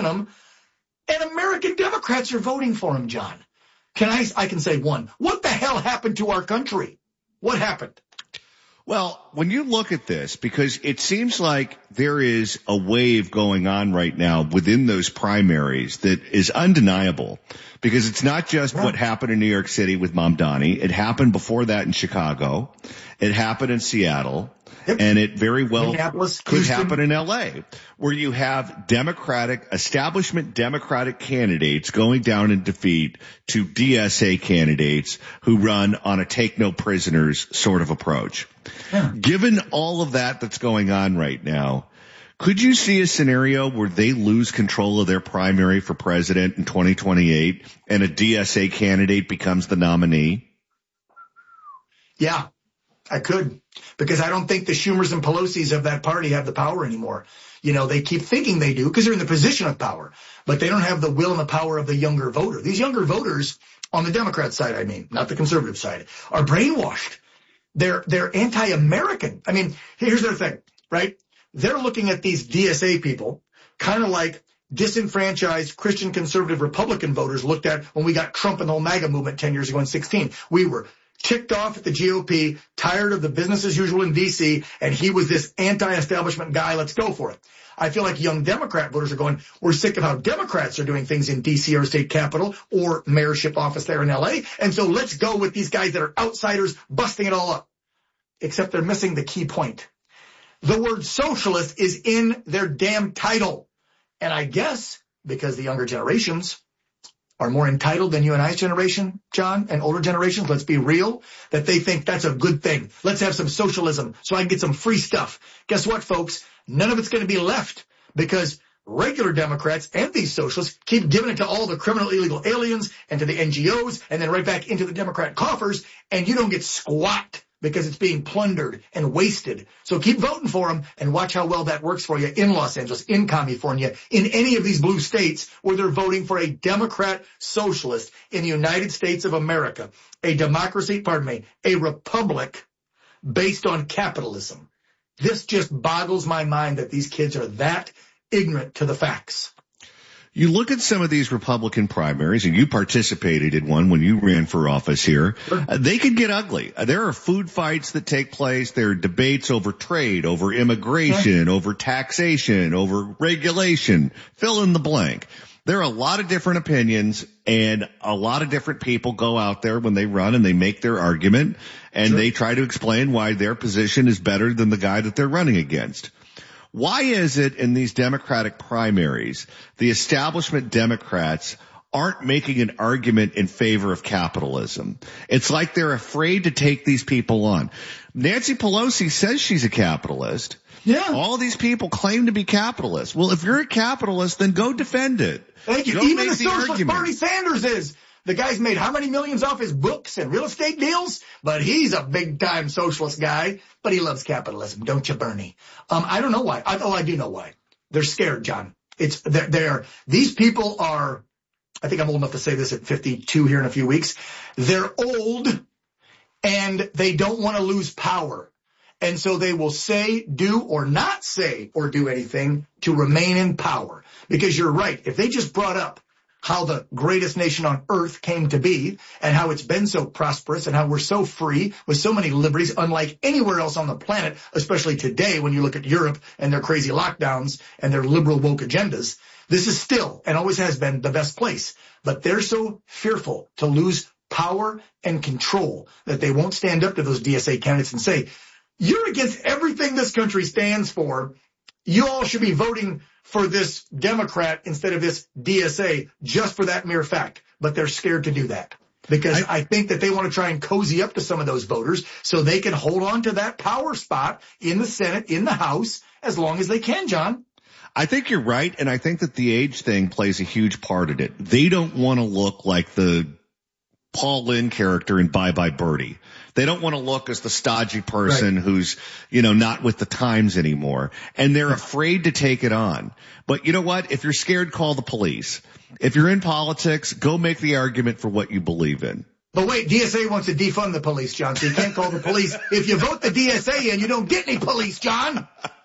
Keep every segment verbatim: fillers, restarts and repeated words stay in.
him, and American Democrats are voting for him, John. Can I, I can say one. What the hell happened to our country? What happened? Well, when you look at this, because it seems like there is a wave going on right now within those primaries that is undeniable, because it's not just yeah. what happened in New York City with Mamdani. It happened before that in Chicago. It happened in Seattle. Yep. And it very well could Houston. happen in L A, where you have Democratic, establishment Democratic candidates going down in defeat to D S A candidates who run on a take no prisoners sort of approach. Yeah. Given all of that that's going on right now, could you see a scenario where they lose control of their primary for president in twenty twenty-eight and a D S A candidate becomes the nominee? Yeah, I could. Because I don't think the Schumers and Pelosi's of that party have the power anymore. You know, they keep thinking they do because they're in the position of power, but they don't have the will and the power of the younger voter. These younger voters on the Democrat side, I mean, not the conservative side, are brainwashed. They're, they're anti-American. I mean, here's their thing, right? They're looking at these D S A people kind of like disenfranchised Christian conservative Republican voters looked at when we got Trump and the whole MAGA movement ten years ago in sixteen. We were ticked off at the G O P, tired of the business as usual in D C, and he was this anti-establishment guy. Let's go for it. I feel like young Democrat voters are going, we're sick of how Democrats are doing things in D C or state capitol or mayorship office there in L A, and so let's go with these guys that are outsiders busting it all up. Except they're missing the key point. The word socialist is in their damn title. And I guess because the younger generations are more entitled than you and I's generation, John, and older generations, let's be real, that they think that's a good thing. Let's have some socialism so I can get some free stuff. Guess what, folks? None of it's going to be left because regular Democrats and these socialists keep giving it to all the criminal illegal aliens and to the N G Os and then right back into the Democrat coffers, and you don't get squat because it's being plundered and wasted. So keep voting for them and watch how well that works for you in Los Angeles, in California, in any of these blue states where they're voting for a Democrat socialist in the United States of America, a democracy, pardon me, a republic based on capitalism. This just boggles my mind that these kids are that ignorant to the facts. You look at some of these Republican primaries, and you participated in one when you ran for office here. Sure. Uh, they can get ugly. Uh, there are food fights that take place. There are debates over trade, over immigration, yeah. over taxation, over regulation. Fill in the blank. There are a lot of different opinions, and a lot of different people go out there when they run and they make their argument, and sure. they try to explain why their position is better than the guy that they're running against. Why is it in these Democratic primaries, the establishment Democrats aren't making an argument in favor of capitalism? It's like they're afraid to take these people on. Nancy Pelosi says she's a capitalist. Yeah. All these people claim to be capitalists. Well, if you're a capitalist, then go defend it. Thank you. Go Even the, the socialist argument. Bernie Sanders is. The guy's made how many millions off his books and real estate deals? But he's a big-time socialist guy, but he loves capitalism, don't you, Bernie? Um, I don't know why. I, oh, I do know why. They're scared, John. It's they're, they're these people are, I think I'm old enough to say this at fifty-two here in a few weeks. They're old, and they don't want to lose power. And so they will say, do, or not say, or do anything to remain in power. Because you're right. If they just brought up how the greatest nation on earth came to be and how it's been so prosperous and how we're so free with so many liberties, unlike anywhere else on the planet, especially today when you look at Europe and their crazy lockdowns and their liberal woke agendas. This is still and always has been the best place. But they're so fearful to lose power and control that they won't stand up to those D S A candidates and say, you're against everything this country stands for. You all should be voting for this Democrat instead of this D S A just for that mere fact. But they're scared to do that because I, I think that they want to try and cozy up to some of those voters so they can hold on to that power spot in the Senate, in the House, as long as they can, John. I think you're right, and I think that the age thing plays a huge part in it. They don't want to look like the Paul Lynde character in Bye Bye Birdie. They don't want to look as the stodgy person right. who's, you know, not with the times anymore. And they're afraid to take it on. But you know what? If you're scared, call the police. If you're in politics, go make the argument for what you believe in. But wait, D S A wants to defund the police, John, so you can't call the police. If you vote the D S A in, you don't get any police, John.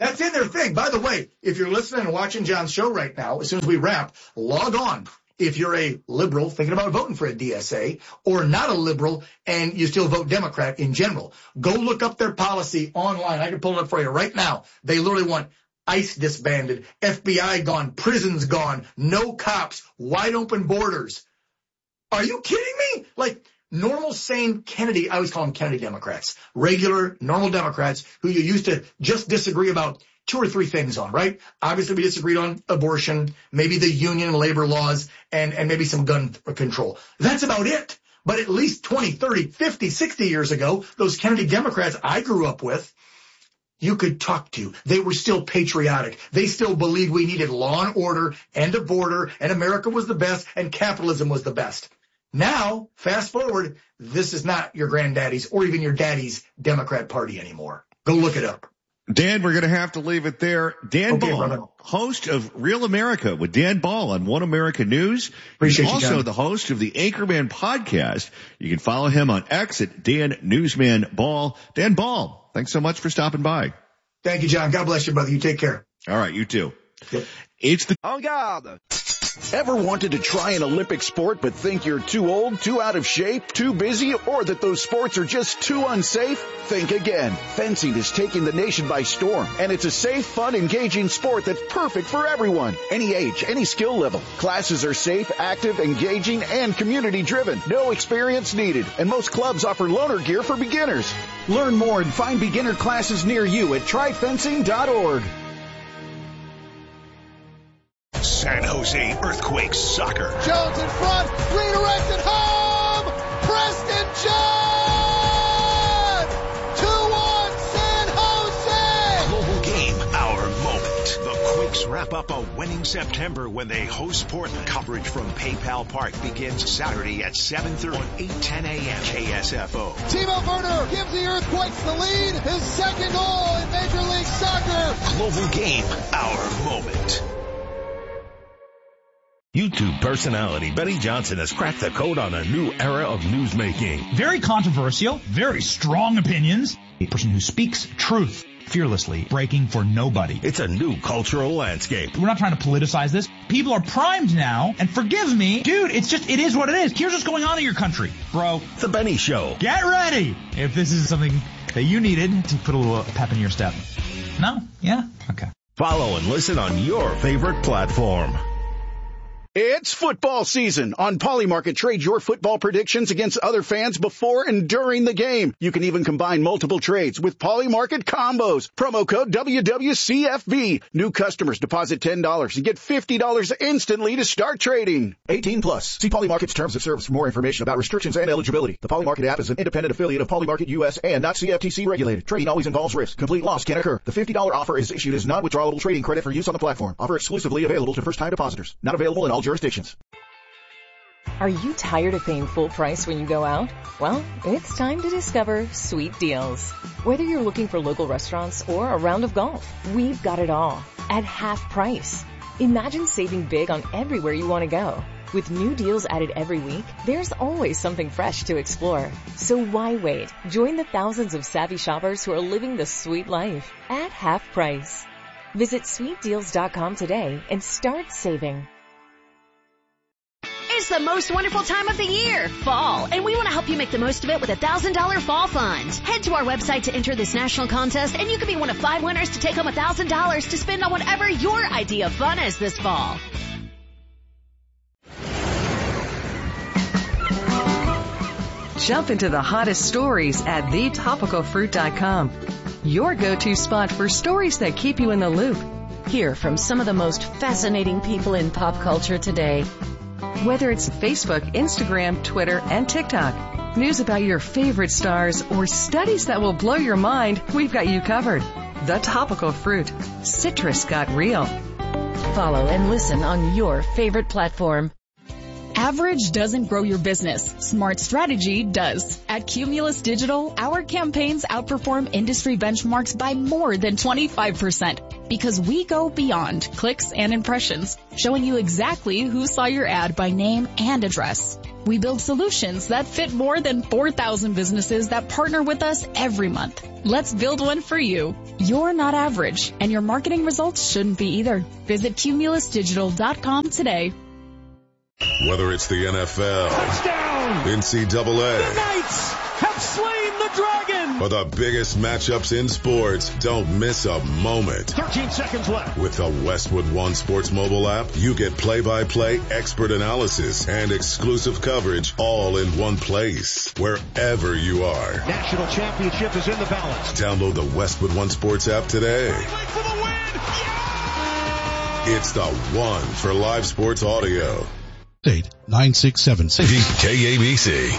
That's in their thing. By the way, if you're listening and watching John's show right now, as soon as we wrap, log on. If you're a liberal thinking about voting for a D S A or not a liberal and you still vote Democrat in general, go look up their policy online. I can pull it up for you right now. They literally want ICE disbanded, F B I gone, prisons gone, no cops, wide open borders. Are you kidding me? Like normal, sane Kennedy, I always call them Kennedy Democrats, regular, normal Democrats who you used to just disagree about two or three things on, right? Obviously, we disagreed on abortion, maybe the union and labor laws, and, and maybe some gun control. That's about it. But at least twenty, thirty, fifty, sixty years ago, those Kennedy Democrats I grew up with, you could talk to. They were still patriotic. They still believed we needed law and order and a border, and America was the best, and capitalism was the best. Now, fast forward, this is not your granddaddy's or even your daddy's Democrat Party anymore. Go look it up. Dan, we're going to have to leave it there. Dan Okay, Ball, brother. host of Real America with Dan Ball on One America News. Appreciate He's you, also John. the host of the Anchorman podcast. You can follow him on X at Dan Newsman Ball. Dan Ball, thanks so much for stopping by. Thank you, John. God bless you, brother. You take care. All right, you too. Yep. It's the En garde! Ever wanted to try an Olympic sport but think you're too old, too out of shape, too busy, or that those sports are just too unsafe? Think again. Fencing is taking the nation by storm, and it's a safe, fun, engaging sport that's perfect for everyone. Any age, any skill level. Classes are safe, active, engaging, and community-driven. No experience needed, and most clubs offer loaner gear for beginners. Learn more and find beginner classes near you at try fencing dot org. San Jose Earthquakes soccer. Jones in front, redirected home! Preston John! two one San Jose! Global game, our moment. The Quakes wrap up a winning September when they host Portland. Coverage from PayPal Park begins Saturday at seven thirty on eight ten a.m. K S F O. Timo Werner gives the Earthquakes the lead, his second goal in Major League Soccer. Global game, our moment. YouTube personality Benny Johnson has cracked the code on a new era of newsmaking. Very controversial, very strong opinions. A person who speaks truth fearlessly, breaking for nobody. It's a new cultural landscape. We're not trying to politicize this. People are primed now, and forgive me, dude, it's just, it is what it is. Here's what's going on in your country, bro. The Benny Show. Get ready if this is something that you needed to put a little pep in your step. No? Yeah? Okay. Follow and listen on your favorite platform. It's football season. On Polymarket, trade your football predictions against other fans before and during the game. You can even combine multiple trades with Polymarket combos. Promo code W W C F B. New customers deposit ten dollars and get fifty dollars instantly to start trading. eighteen plus. See Polymarket's terms of service for more information about restrictions and eligibility. The Polymarket app is an independent affiliate of Polymarket U S and not C F T C regulated. Trading always involves risk. Complete loss can occur. The fifty dollars offer is issued as non-withdrawable trading credit for use on the platform. Offer exclusively available to first-time depositors. Not available in all jurisdictions. Are you tired of paying full price when you go out? Well, it's time to discover Sweet Deals. Whether you're looking for local restaurants or a round of golf, we've got it all at half price. Imagine saving big on everywhere you want to go. With new deals added every week, there's always something fresh to explore. So why wait? Join the thousands of savvy shoppers who are living the sweet life at half price. Visit sweet deals dot com today and start saving. It's the most wonderful time of the year, fall, and we want to help you make the most of it with a one thousand dollars fall fund. Head to our website to enter this national contest, and you could be one of five winners to take home one thousand dollars to spend on whatever your idea of fun is this fall. Jump into the hottest stories at the topical fruit dot com. Your go-to spot for stories that keep you in the loop. Hear from some of the most fascinating people in pop culture today. Whether it's Facebook, Instagram, Twitter, and TikTok, news about your favorite stars, or studies that will blow your mind, we've got you covered. The Topical Fruit. Citrus got real. Follow and listen on your favorite platform. Average doesn't grow your business. Smart strategy does. At Cumulus Digital, our campaigns outperform industry benchmarks by more than twenty-five percent because we go beyond clicks and impressions, showing you exactly who saw your ad by name and address. We build solutions that fit more than four thousand businesses that partner with us every month. Let's build one for you. You're not average, and your marketing results shouldn't be either. Visit cumulus digital dot com today. Whether it's the N F L, Touchdown! N C double A, The Knights have slain the dragon! or the biggest matchups in sports, don't miss a moment. thirteen seconds left. With the Westwood One Sports mobile app, you get play-by-play expert analysis and exclusive coverage all in one place, wherever you are. National championship is in the balance. Download the Westwood One Sports app today. For the win! Yeah! It's the one for live sports audio. State nine six seven six. K A B C.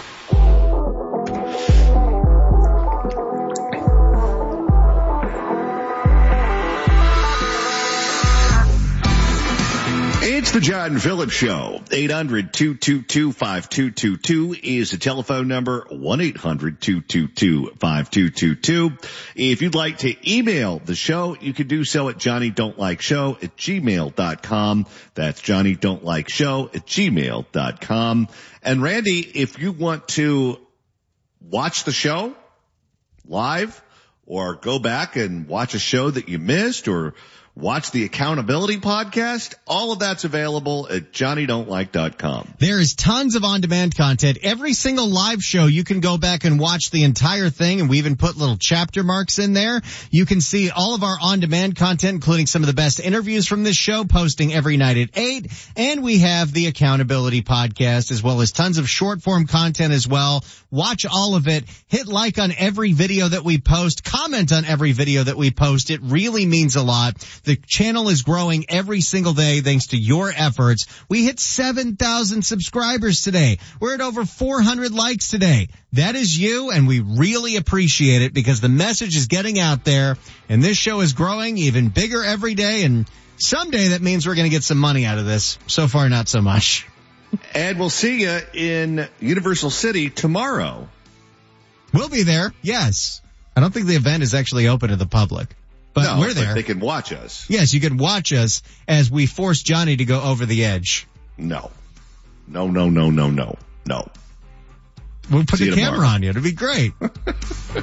It's the John Phillips Show. eight hundred two two two five two two two is the telephone number. one eight hundred two two two five two two two. If you'd like to email the show, you can do so at johnny don't like show at gmail dot com. That's johnny don't like show at gmail dot com. And Randy, if you want to watch the show live or go back and watch a show that you missed or watch the Accountability Podcast, all of that's available at johnny don't like dot com. There is tons of on-demand content. Every single live show, you can go back and watch the entire thing, and we even put little chapter marks in there. You can see all of our on-demand content, including some of the best interviews from this show, posting every night at eight. And we have the Accountability Podcast, as well as tons of short-form content as well. Watch all of it. Hit like on every video that we post. Comment on every video that we post. It really means a lot. The channel is growing every single day thanks to your efforts. We hit seven thousand subscribers today. We're at over four hundred likes today. That is you, and we really appreciate it because the message is getting out there, and this show is growing even bigger every day, and someday that means we're going to get some money out of this. So far, not so much. And we'll see you in Universal City tomorrow. We'll be there, yes. I don't think the event is actually open to the public. But no, we're there. But they can watch us. Yes, you can watch us as we force Johnny to go over the edge. No. No, no, no, no, no, no. We'll put See the camera tomorrow. on you. It'll be great.